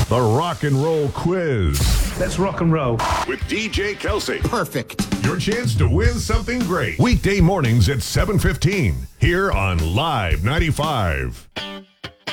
The Rock and Roll Quiz. Let's rock and roll. With DJ Kelsey. Perfect. Your chance to win something great. Weekday mornings at 7:15 here on Live 95.